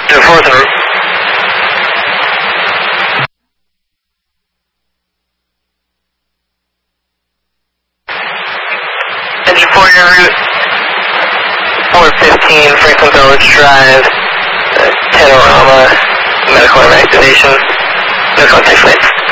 To 4th and route. Engine 4, your route. 415 Franklin Village Drive, Panorama, medical activation, no contact flights.